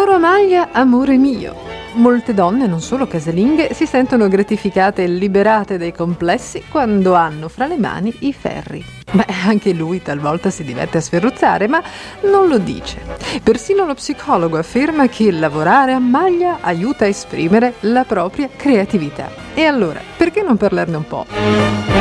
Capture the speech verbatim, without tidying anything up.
Caro Amalia, amore mio. Molte donne, non solo casalinghe, si sentono gratificate e liberate dai complessi quando hanno fra le mani i ferri. Beh, anche lui talvolta si diverte a sferruzzare, ma non lo dice. Persino lo psicologo afferma che lavorare a maglia aiuta a esprimere la propria creatività. E allora, perché non parlarne un po'?